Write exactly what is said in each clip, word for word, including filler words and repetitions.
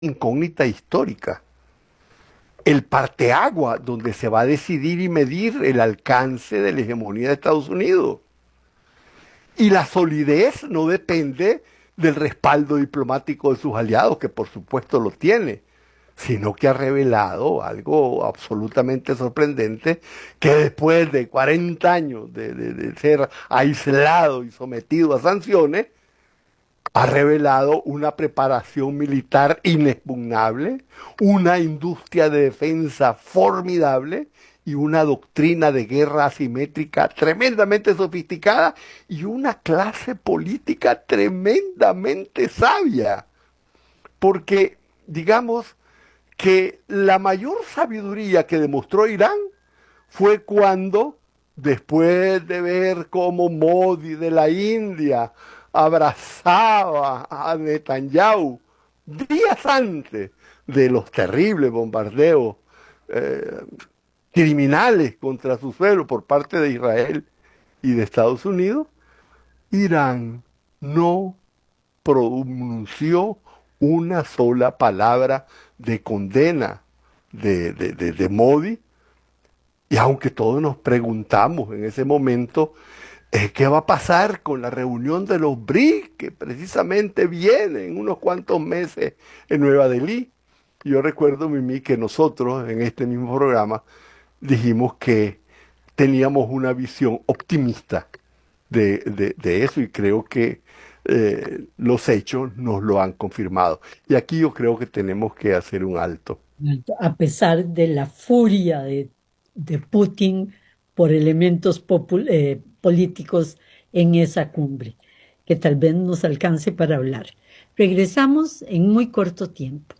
incógnita histórica. El parteagua donde se va a decidir y medir el alcance de la hegemonía de Estados Unidos. Y la solidez no depende del respaldo diplomático de sus aliados, que por supuesto lo tiene, sino que ha revelado algo absolutamente sorprendente, que después de cuarenta años de, de, de ser aislado y sometido a sanciones, ha revelado una preparación militar inexpugnable, una industria de defensa formidable y una doctrina de guerra asimétrica tremendamente sofisticada y una clase política tremendamente sabia. Porque, digamos, que la mayor sabiduría que demostró Irán fue cuando, después de ver cómo Modi de la India abrazaba a Netanyahu días antes de los terribles bombardeos eh, criminales contra su suelo por parte de Israel y de Estados Unidos, Irán no pronunció una sola palabra de condena de, de, de, de Modi. Y aunque todos nos preguntamos en ese momento, eh, ¿qué va a pasar con la reunión de los B R I C S que precisamente viene en unos cuantos meses en Nueva Delhi? Yo recuerdo, Mimi, que nosotros en este mismo programa dijimos que teníamos una visión optimista de, de, de eso y creo que eh, los hechos nos lo han confirmado. Y aquí yo creo que tenemos que hacer un alto. A pesar de la furia de, de Putin por elementos popul- eh, políticos en esa cumbre, que tal vez nos alcance para hablar. Regresamos en muy corto tiempo.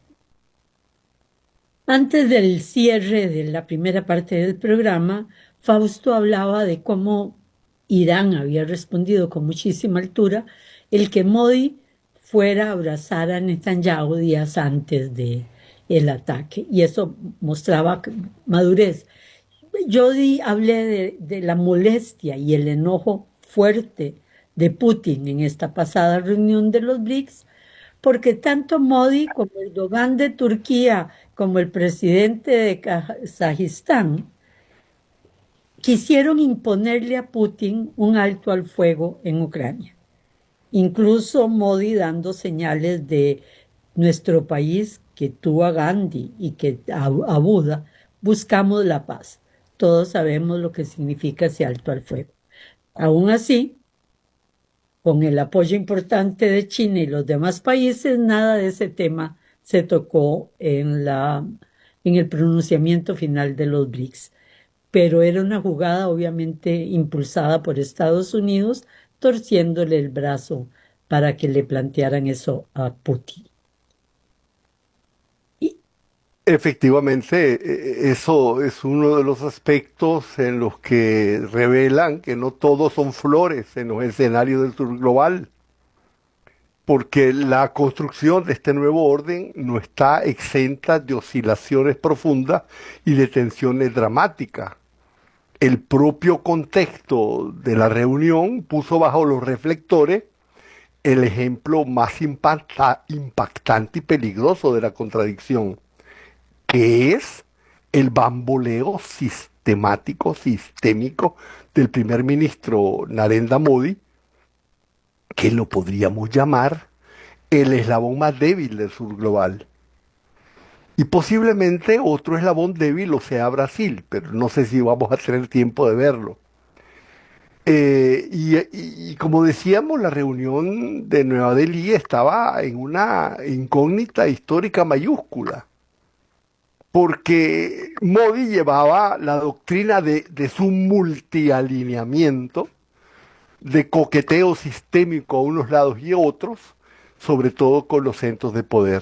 Antes del cierre de la primera parte del programa, Fausto hablaba de cómo Irán había respondido con muchísima altura el que Modi fuera a abrazar a Netanyahu días antes de el ataque, y eso mostraba madurez. Yo di, hablé de, de la molestia y el enojo fuerte de Putin en esta pasada reunión de los B R I C S, porque tanto Modi como Erdogan de Turquía como el presidente de Kazajistán quisieron imponerle a Putin un alto al fuego en Ucrania. Incluso Modi dando señales de nuestro país, que tú a Gandhi y que a, a Buda, buscamos la paz. Todos sabemos lo que significa ese alto al fuego. Aún así, con el apoyo importante de China y los demás países, nada de ese tema se tocó en, la, en el pronunciamiento final de los B R I C S. Pero era una jugada obviamente impulsada por Estados Unidos, torciéndole el brazo para que le plantearan eso a Putin. Y, Efectivamente, e- eso es uno de los aspectos en los que revelan que no todos son flores en los escenarios del sur global, porque la construcción de este nuevo orden no está exenta de oscilaciones profundas y de tensiones dramáticas. El propio contexto de la reunión puso bajo los reflectores el ejemplo más impacta- impactante y peligroso de la contradicción, que es el bamboleo sistemático, sistémico del primer ministro Narendra Modi, que lo podríamos llamar el eslabón más débil del sur global. Y posiblemente otro eslabón débil lo sea Brasil, pero no sé si vamos a tener tiempo de verlo. Eh, y, y- y como decíamos, la reunión de Nueva Delhi estaba en una incógnita histórica mayúscula, porque Modi llevaba la doctrina de, de su multialineamiento, de coqueteo sistémico a unos lados y otros, sobre todo con los centros de poder.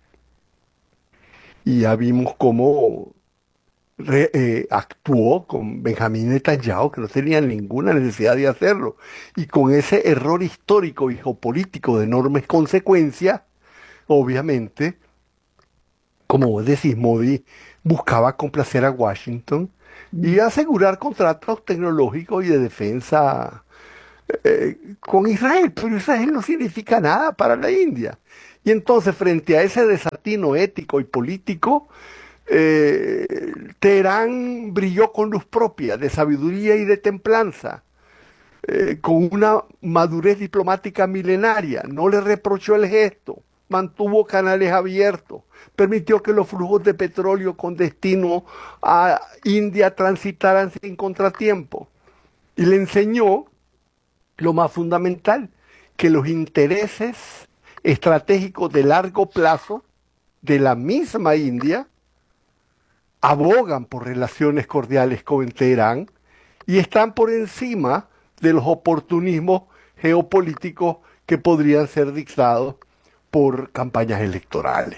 Y ya vimos cómo re- eh, actuó con Benjamín Netanyahu, que no tenía ninguna necesidad de hacerlo. Y con ese error histórico y geopolítico de enormes consecuencias, obviamente, como vos decís, Modi buscaba complacer a Washington y asegurar contratos tecnológicos y de defensa eh, con Israel, pero Israel no significa nada para la India. Y entonces, frente a ese desatino ético y político, eh, Teherán brilló con luz propia, de sabiduría y de templanza, eh, con una madurez diplomática milenaria. No le reprochó el gesto, mantuvo canales abiertos, permitió que los flujos de petróleo con destino a India transitaran sin contratiempo y le enseñó lo más fundamental, que los intereses estratégicos de largo plazo de la misma India abogan por relaciones cordiales con Teherán y están por encima de los oportunismos geopolíticos que podrían ser dictados por campañas electorales.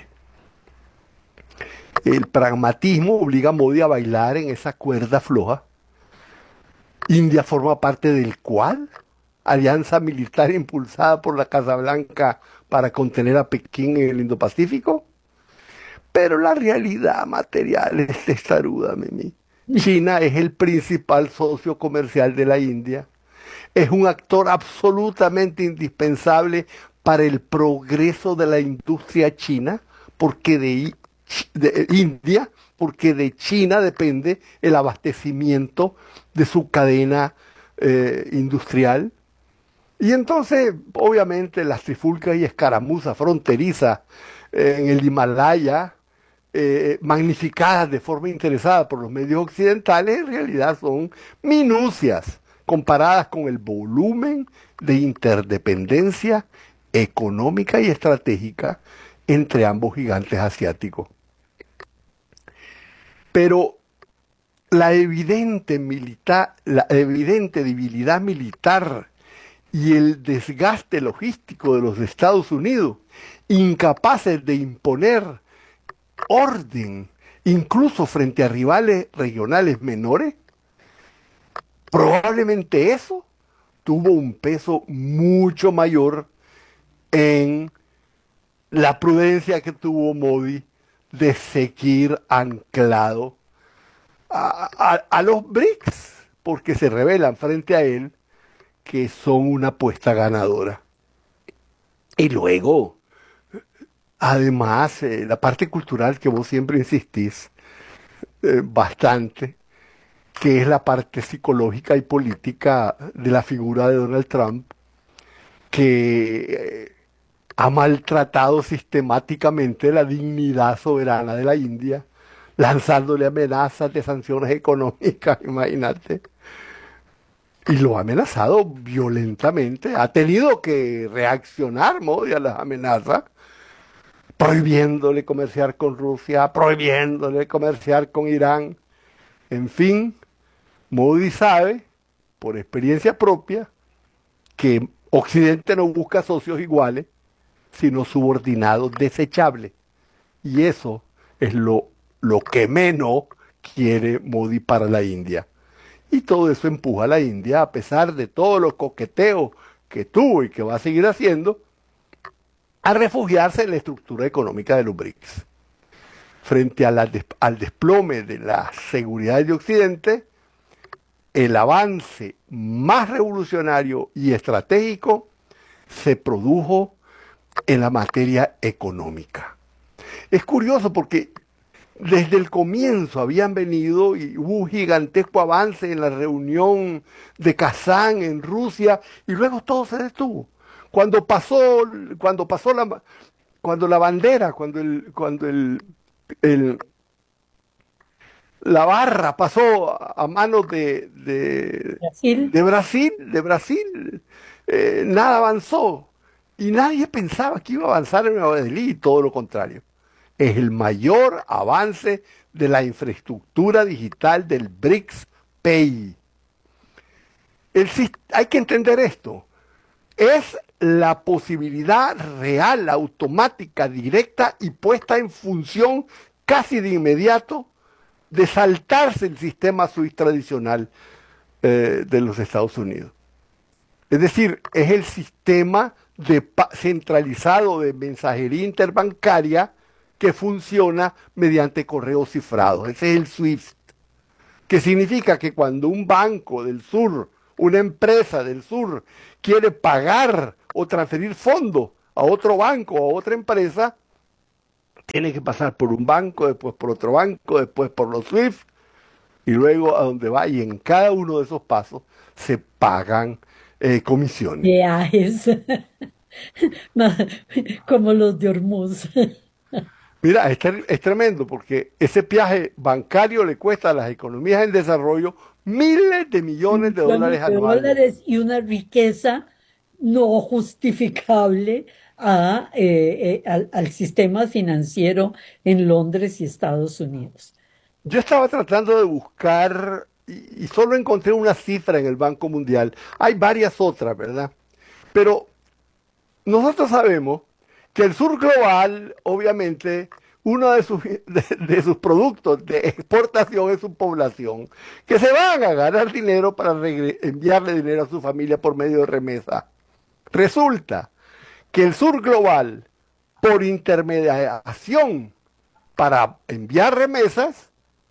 El pragmatismo obliga a Modi a bailar en esa cuerda floja. India forma parte del Quad, alianza militar impulsada por la Casa Blanca para contener a Pekín en el Indo-Pacífico. Pero la realidad material es testaruda, Mimi. China es el principal socio comercial de la India. Es un actor absolutamente indispensable para el progreso de la industria china, porque de, de India, porque de China depende el abastecimiento de su cadena eh, industrial. Y entonces, obviamente, las trifulcas y escaramuzas fronterizas eh, en el Himalaya, eh, magnificadas de forma interesada por los medios occidentales, en realidad son minucias comparadas con el volumen de interdependencia económica y estratégica entre ambos gigantes asiáticos. Pero la evidente, militar, la evidente debilidad militar y el desgaste logístico de los Estados Unidos, incapaces de imponer orden, incluso frente a rivales regionales menores, probablemente eso tuvo un peso mucho mayor en la prudencia que tuvo Modi de seguir anclado a, a, a los BRICS, porque se revelan frente a él que son una apuesta ganadora. Y luego, además, eh, la parte cultural que vos siempre insistís eh, bastante, que es la parte psicológica y política de la figura de Donald Trump, que eh, ha maltratado sistemáticamente la dignidad soberana de la India, lanzándole amenazas de sanciones económicas, imagínate. Y lo ha amenazado violentamente. Ha tenido que reaccionar Modi a las amenazas, prohibiéndole comerciar con Rusia, prohibiéndole comerciar con Irán. En fin, Modi sabe, por experiencia propia, que Occidente no busca socios iguales, sino subordinados desechables. Y eso es lo, lo que menos quiere Modi para la India. Y todo eso empuja a la India, a pesar de todos los coqueteos que tuvo y que va a seguir haciendo, a refugiarse en la estructura económica de los BRICS. Frente a la des al desplome de la seguridad de Occidente, el avance más revolucionario y estratégico se produjo en la materia económica. Es curioso porque desde el comienzo habían venido y hubo un gigantesco avance en la reunión de Kazán en Rusia y luego todo se detuvo. Cuando pasó, cuando pasó la, cuando la bandera, cuando el, cuando el, el la barra pasó a manos de, de Brasil. de Brasil, de Brasil, eh, nada avanzó y nadie pensaba que iba a avanzar en Nueva Delhi y todo lo contrario. Es el mayor avance de la infraestructura digital del BRICS Pay. El, hay que entender esto. Es la posibilidad real, automática, directa y puesta en función casi de inmediato de saltarse el sistema SWIFT tradicional eh, de los Estados Unidos. Es decir, es el sistema de centralizado de mensajería interbancaria que funciona mediante correos cifrados. Ese es el SWIFT, que significa que cuando un banco del sur, una empresa del sur, quiere pagar o transferir fondos a otro banco o a otra empresa, tiene que pasar por un banco, después por otro banco, después por los SWIFT y luego a donde va. Y en cada uno de esos pasos se pagan eh, comisiones. Viajes, como los de Hormuz. Mira, es, ter- es tremendo porque ese viaje bancario le cuesta a las economías en desarrollo miles de millones de Millones dólares de anuales. dólares y una riqueza no justificable a, eh, eh, al, al sistema financiero en Londres y Estados Unidos. Yo estaba tratando de buscar y, y solo encontré una cifra en el Banco Mundial. Hay varias otras, ¿verdad? Pero nosotros sabemos que el sur global, obviamente, uno de sus, de, de sus productos de exportación es su población, que se van a ganar dinero para regre- enviarle dinero a su familia por medio de remesa. Resulta que el sur global, por intermediación para enviar remesas,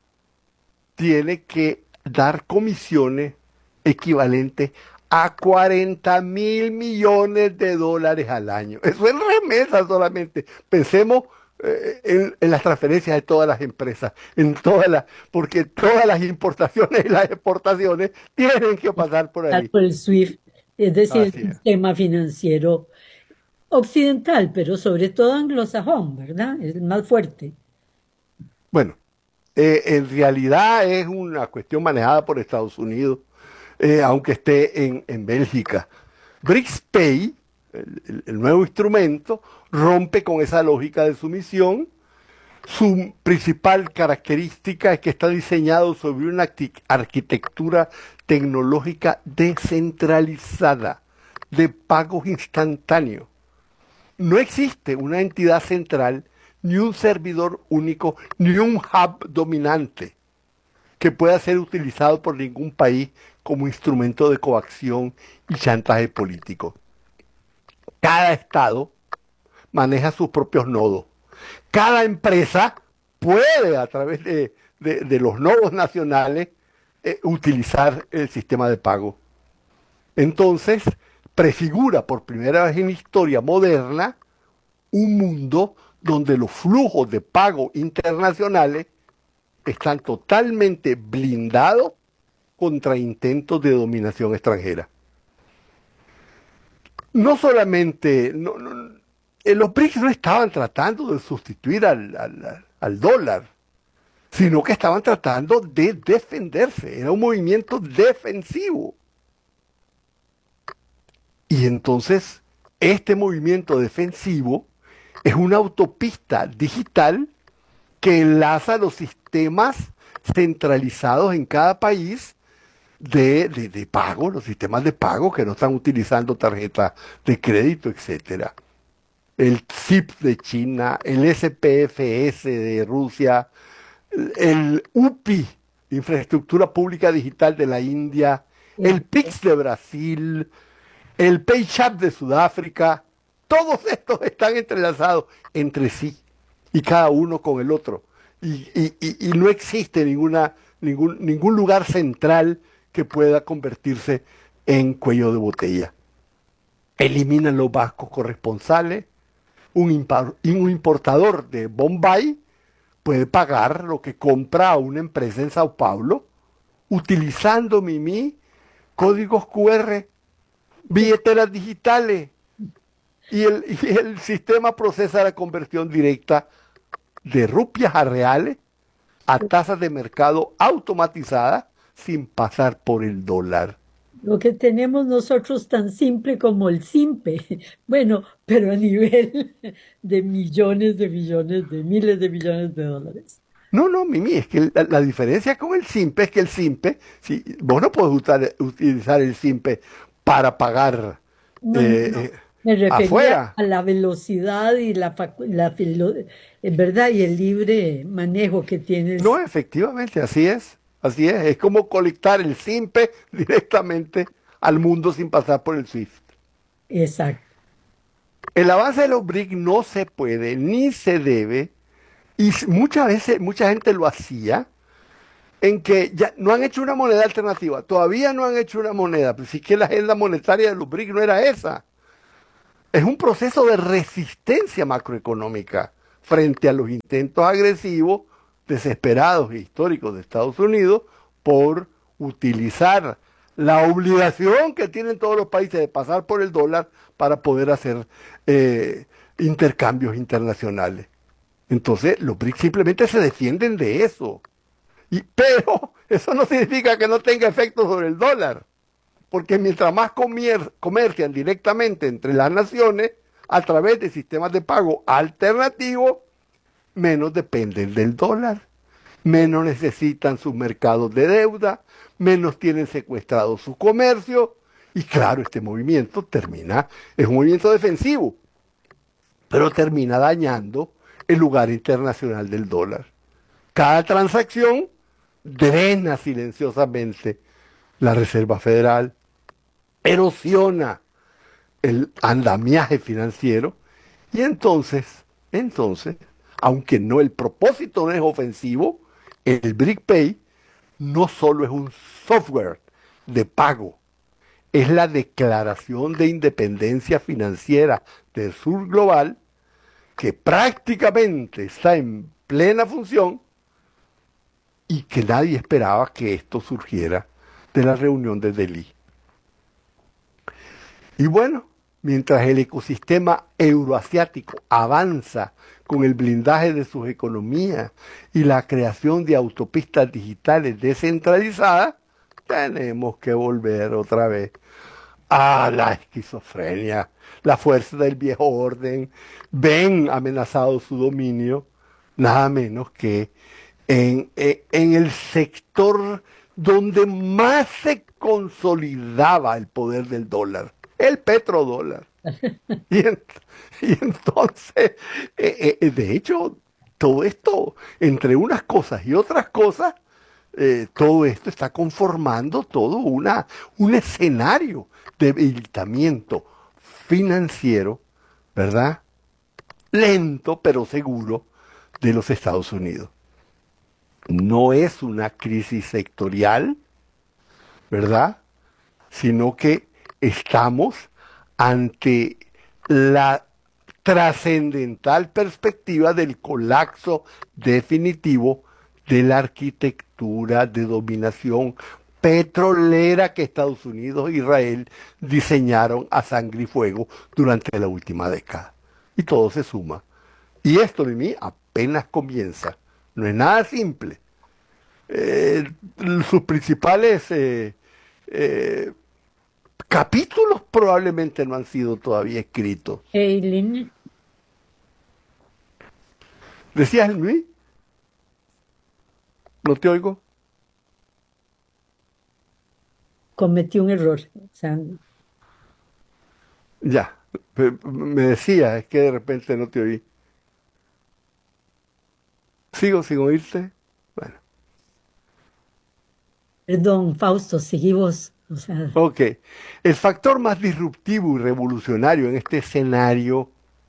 tiene que dar comisiones equivalentes a cuarenta mil millones de dólares al año. Eso es remesa solamente. Pensemos eh, en, en las transferencias de todas las empresas, en todas las, porque todas las importaciones y las exportaciones tienen que pasar por ahí. Por el SWIFT, es decir, el Así es. sistema financiero occidental, pero sobre todo anglosajón, ¿verdad? Es el más fuerte. Bueno, eh, en realidad es una cuestión manejada por Estados Unidos, eh, aunque esté en, en Bélgica. BRICS-Pay, el, el- el nuevo instrumento, rompe con esa lógica de sumisión. Su principal característica es que está diseñado sobre una arqui- arquitectura tecnológica descentralizada, de pagos instantáneos. No existe una entidad central, ni un servidor único, ni un hub dominante que pueda ser utilizado por ningún país como instrumento de coacción y chantaje político. Cada estado maneja sus propios nodos. Cada empresa puede, a través de, de- de los nodos nacionales, eh, utilizar el sistema de pago. Entonces, prefigura por primera vez en la historia moderna un mundo donde los flujos de pago internacionales están totalmente blindados contra intentos de dominación extranjera. No solamente, no, no, eh, los BRICS no estaban tratando de sustituir al, al- al dólar, sino que estaban tratando de defenderse. Era un movimiento defensivo. Y entonces, este movimiento defensivo es una autopista digital que enlaza los sistemas centralizados en cada país de, de, de pago, los sistemas de pago que no están utilizando tarjeta de crédito, etcétera. El C I P de China, el S P F S de Rusia, el U P I, Infraestructura Pública Digital de la India, el PIX de Brasil, el PayChap de Sudáfrica, todos estos están entrelazados entre sí y cada uno con el otro. Y, y- y- y no existe ninguna, ningún, ningún lugar central que pueda convertirse en cuello de botella. Eliminan los bancos corresponsales. Un, impar- un importador de Bombay puede pagar lo que compra a una empresa en Sao Paulo utilizando Mimi, códigos Q R, billeteras digitales, y el, y el sistema procesa la conversión directa de rupias a reales a tasas de mercado automatizadas sin pasar por el dólar. Lo que tenemos nosotros tan simple como el simpe, bueno, pero a nivel de millones de millones, de miles de millones de dólares. No, no, Mimi, es que la, la diferencia con el SIMPE es que el SIMPE, si, vos no puedes usar- utilizar el SIMPE para pagar No, no, eh, no. eh, Me refería afuera. a la velocidad y la, facu- la filo- eh, ¿verdad? Y el libre manejo que tiene el No, SIP. efectivamente, así es. Así es. Es como conectar el SIMPE directamente al mundo sin pasar por el SWIFT. Exacto. El avance de los BRICS no se puede ni se debe, y s- muchas veces mucha gente lo hacía, en que ya no han hecho una moneda alternativa. Todavía no han hecho una moneda, pues sí que la agenda monetaria de los BRICS no era esa. Es un proceso de resistencia macroeconómica frente a los intentos agresivos, desesperados e históricos de Estados Unidos por utilizar la obligación que tienen todos los países de pasar por el dólar para poder hacer eh, intercambios internacionales. Entonces, los B R I C S simplemente se defienden de eso. Y, pero eso no significa que no tenga efecto sobre el dólar, porque mientras más comier comercian directamente entre las naciones a través de sistemas de pago alternativos, menos dependen del dólar, menos necesitan sus mercados de deuda, menos tienen secuestrado su comercio, y claro, este movimiento termina, es un movimiento defensivo, pero termina dañando el lugar internacional del dólar. Cada transacción drena silenciosamente la Reserva Federal, erosiona el andamiaje financiero, y entonces, entonces, aunque no el propósito no es ofensivo, el B R I C Pay no solo es un software de pago, es la declaración de independencia financiera del sur global que prácticamente está en plena función y que nadie esperaba que esto surgiera de la reunión de Delhi. Y bueno, mientras el ecosistema euroasiático avanza con el blindaje de sus economías y la creación de autopistas digitales descentralizadas, tenemos que volver otra vez a la esquizofrenia. La fuerza del viejo orden ven amenazado su dominio, nada menos que en, en, en el sector donde más se consolidaba el poder del dólar, el petrodólar. Y, en, y entonces, eh, eh, de hecho, todo esto, entre unas cosas y otras cosas, eh, todo esto está conformando todo una, un escenario de debilitamiento financiero, ¿verdad? Lento pero seguro de los Estados Unidos. No es una crisis sectorial, ¿verdad? Sino que estamos ante la trascendental perspectiva del colapso definitivo de la arquitectura de dominación petrolera que Estados Unidos e Israel diseñaron a sangre y fuego durante la última década. Y todo se suma. Y esto de mí apenas comienza. No es nada simple. Eh, sus principales eh, eh, capítulos probablemente no han sido todavía escritos. Eileen, ¿Decías, Luis? ¿No te oigo? cometí un error. O sea, Ya. Pe- Me decía, es que de repente no te oí. ¿Sigo sin oírte? Bueno, perdón, Fausto, seguí vos. O sea, ok. El factor más disruptivo y revolucionario en este escenario,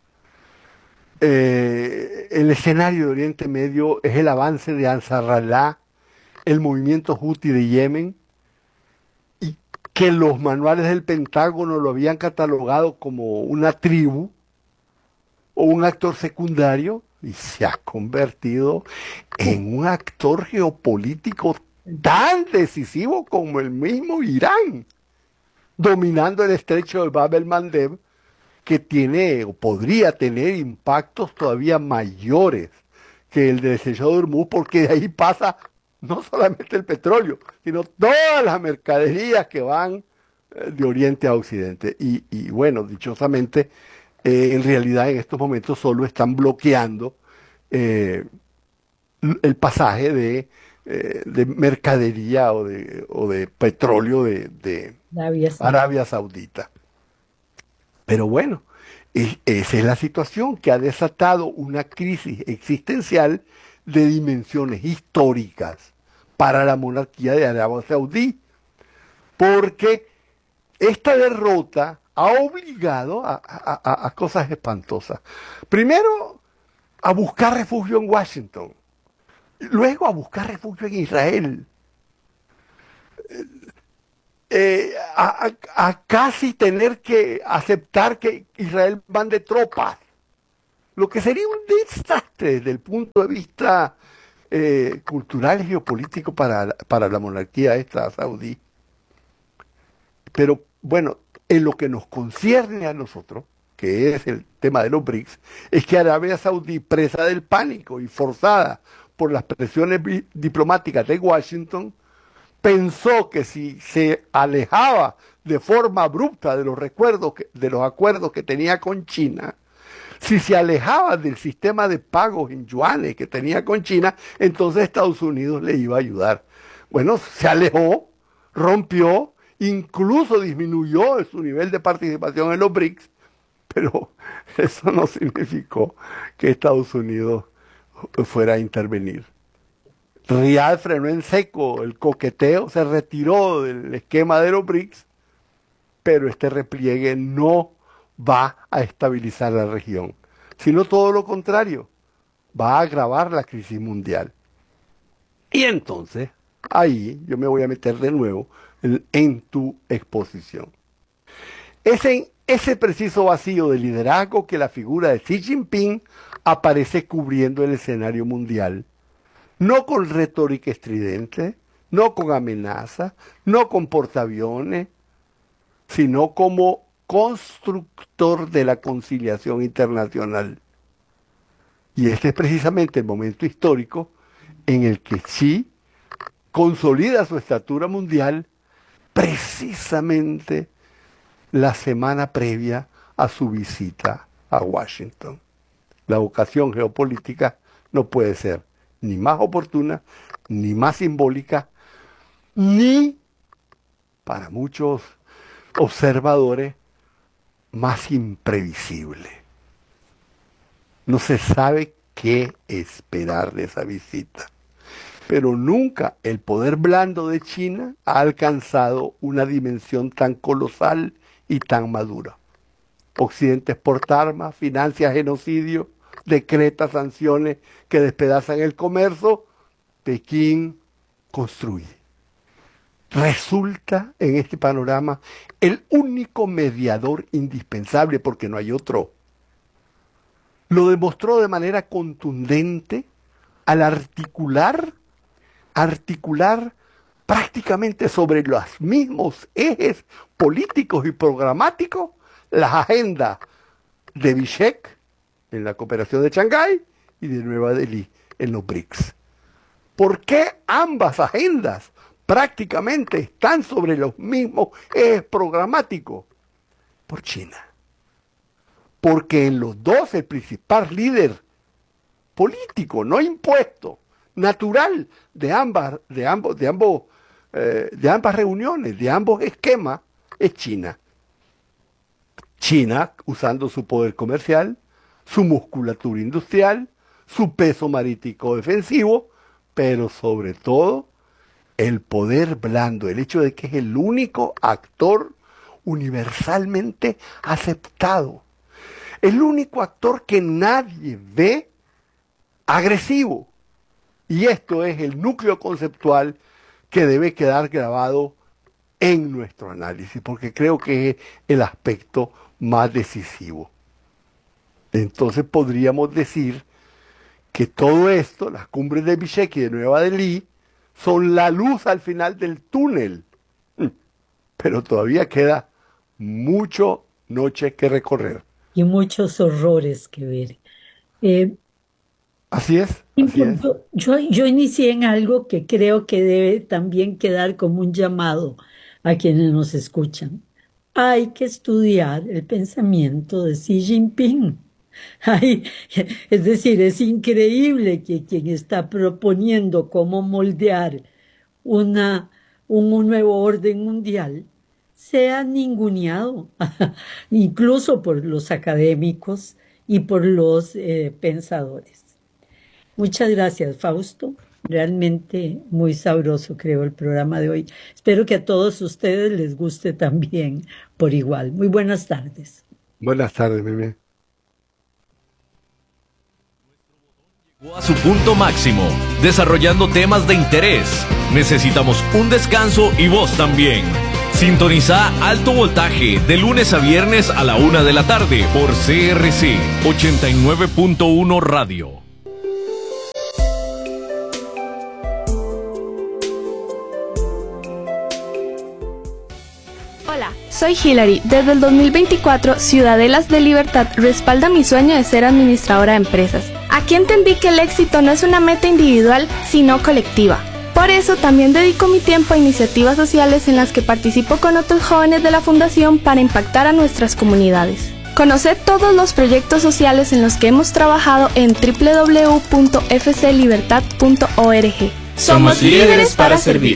eh, el escenario de Oriente Medio, es el avance de Ansarallah, el movimiento Houthi de Yemen, y que los manuales del Pentágono lo habían catalogado como una tribu o un actor secundario, y se ha convertido en un actor geopolítico tan decisivo como el mismo Irán, dominando el estrecho de Bab el-Mandeb, que tiene o podría tener impactos todavía mayores que el del estrecho de Hormuz, porque de ahí pasa no solamente el petróleo, sino todas las mercaderías que van eh, de oriente a occidente. Y, y bueno, dichosamente, eh, en realidad en estos momentos solo están bloqueando eh, el pasaje de, eh, de mercadería o de, o de petróleo de, de Arabia Saudita. Arabia Saudita. Pero bueno, es- esa es la situación que ha desatado una crisis existencial de dimensiones históricas para la monarquía de Arabia Saudí, porque esta derrota ha obligado a, a- a- a cosas espantosas. Primero, a buscar refugio en Washington, luego a buscar refugio en Israel. eh, a, a, a casi tener que aceptar que Israel mande tropas, lo que sería un desastre desde el punto de vista eh, cultural y geopolítico para, para la monarquía esta saudí. Pero bueno, en lo que nos concierne a nosotros, que es el tema de los BRICS, es que Arabia Saudí, presa del pánico y forzada por las presiones diplomáticas de Washington, pensó que si se alejaba de forma abrupta de los recuerdos, que, de los acuerdos que tenía con China, si se alejaba del sistema de pagos en yuanes que tenía con China, entonces Estados Unidos le iba a ayudar. Bueno, se alejó, rompió, incluso disminuyó su nivel de participación en los BRICS, pero eso no significó que Estados Unidos fuera a intervenir. Riad frenó en seco el coqueteo, se retiró del esquema de los BRICS, pero este repliegue no va a estabilizar la región, sino todo lo contrario, va a agravar la crisis mundial. Y entonces, ahí yo me voy a meter de nuevo en, en tu exposición. Es en ese preciso vacío de liderazgo que la figura de Xi Jinping aparece cubriendo el escenario mundial. No con retórica estridente, no con amenazas, no con portaaviones, sino como constructor de la conciliación internacional. Y este es precisamente el momento histórico en el que Xi consolida su estatura mundial precisamente la semana previa a su visita a Washington. La ocasión geopolítica no puede ser ni más oportuna, ni más simbólica, ni, para muchos observadores, más imprevisible. No se sabe qué esperar de esa visita, pero nunca el poder blando de China ha alcanzado una dimensión tan colosal y tan madura. Occidente exporta armas, financia genocidio, decreta sanciones que despedazan el comercio, Pekín construye. Resulta en este panorama el único mediador indispensable, porque no hay otro. Lo demostró de manera contundente al articular, articular prácticamente sobre los mismos ejes políticos y programáticos las agendas de Bishkek en la cooperación de Shanghái y de Nueva Delhi en los BRICS. ¿Por qué ambas agendas prácticamente están sobre los mismos ejes programáticos? Por China. Porque en los dos el principal líder político, no impuesto, natural de ambas, de ambos, de ambos, eh, de ambas reuniones, de ambos esquemas, es China. China usando su poder comercial, su musculatura industrial, su peso marítimo defensivo, pero sobre todo el poder blando, el hecho de que es el único actor universalmente aceptado, el único actor que nadie ve agresivo. Y esto es el núcleo conceptual que debe quedar grabado en nuestro análisis, porque creo que es el aspecto más decisivo. Entonces podríamos decir que todo esto, las cumbres de Bishkek y de Nueva Delhi, son la luz al final del túnel. Pero todavía queda mucho noche que recorrer. Y muchos horrores que ver. Eh, así es. Así es. Yo, yo inicié en algo que creo que debe también quedar como un llamado a quienes nos escuchan. Hay que estudiar el pensamiento de Xi Jinping. Ay, es decir, es increíble que quien está proponiendo cómo moldear una, un, un nuevo orden mundial sea ninguneado, incluso por los académicos y por los eh, pensadores. Muchas gracias, Fausto. Realmente muy sabroso, creo, el programa de hoy. Espero que a todos ustedes les guste también por igual. Muy buenas tardes. Buenas tardes, Mimi. Llegó a su punto máximo, desarrollando temas de interés. Necesitamos un descanso y vos también. Sintoniza Alto Voltaje de lunes a viernes a la una de la tarde por C R C ochenta y nueve punto uno Radio. Hola, soy Hilary. Desde el dos mil veinticuatro, Ciudadelas de Libertad respalda mi sueño de ser administradora de empresas. Aquí entendí que el éxito no es una meta individual, sino colectiva. Por eso también dedico mi tiempo a iniciativas sociales en las que participo con otros jóvenes de la Fundación para impactar a nuestras comunidades. Conoced todos los proyectos sociales en los que hemos trabajado en doble u doble u doble u punto f c libertad punto org. Somos líderes para servir.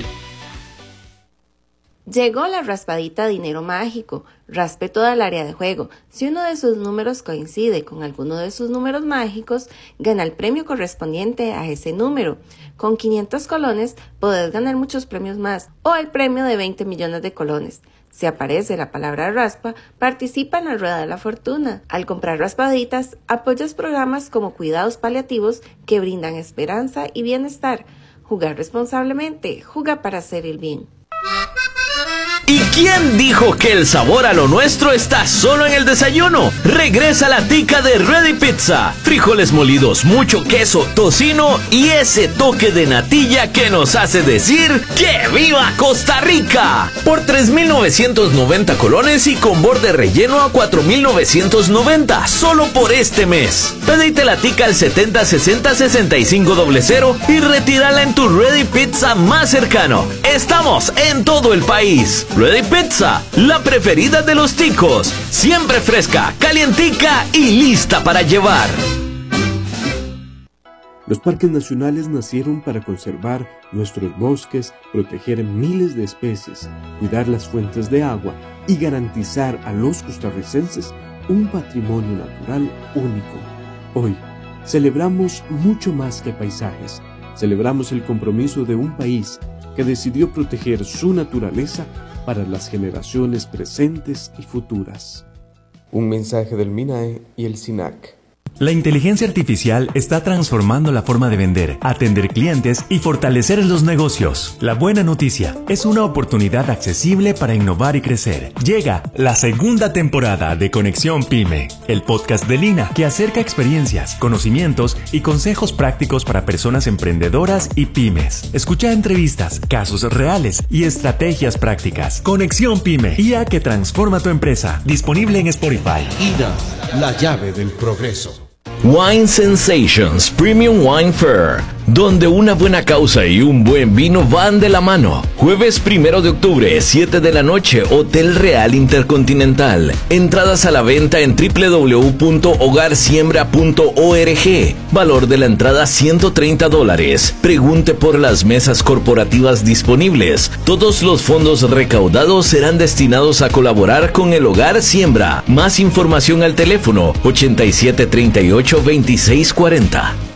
Llegó la raspadita Dinero Mágico. Raspe toda el área de juego. Si uno de sus números coincide con alguno de sus números mágicos, gana el premio correspondiente a ese número. Con quinientos colones podés ganar muchos premios más o el premio de veinte millones de colones. Si aparece la palabra raspa, participa en la rueda de la fortuna. Al comprar raspaditas, apoyas programas como cuidados paliativos que brindan esperanza y bienestar. Jugar responsablemente. Juega para hacer el bien. ¿Y quién dijo que el sabor a lo nuestro está solo en el desayuno? Regresa la tica de Ready Pizza. Frijoles molidos, mucho queso, tocino y ese toque de natilla que nos hace decir ¡que viva Costa Rica! Por tres mil novecientos noventa colones y con borde relleno a cuatro mil novecientos noventa, solo por este mes. Pedite la tica al setenta sesenta sesenta y cinco cero cero y retírala en tu Ready Pizza más cercano. Estamos en todo el país. Ready Pizza, la preferida de los ticos. Siempre fresca, calientica y lista para llevar. Los parques nacionales nacieron para conservar nuestros bosques, proteger miles de especies, cuidar las fuentes de agua y garantizar a los costarricenses un patrimonio natural único. Hoy, celebramos mucho más que paisajes. Celebramos el compromiso de un país que decidió proteger su naturaleza para las generaciones presentes y futuras. Un mensaje del MINAE y el SINAC. La inteligencia artificial está transformando la forma de vender, atender clientes y fortalecer los negocios. La buena noticia es una oportunidad accesible para innovar y crecer. Llega la segunda temporada de Conexión Pyme, el podcast de Lina que acerca experiencias, conocimientos y consejos prácticos para personas emprendedoras y pymes. Escucha entrevistas, casos reales y estrategias prácticas. Conexión Pyme, I A que transforma tu empresa. Disponible en Spotify. I D A, la llave del progreso. Wine Sensations Premium Wine Fair, donde una buena causa y un buen vino van de la mano. Jueves primero de octubre, siete de la noche, Hotel Real Intercontinental. Entradas a la venta en doble u doble u doble u punto hogar siembra punto org. Valor de la entrada ciento treinta dólares. Pregunte por las mesas corporativas disponibles. Todos los fondos recaudados serán destinados a colaborar con el Hogar Siembra. Más información al teléfono ochenta y siete treinta y ocho veintiséis cuarenta.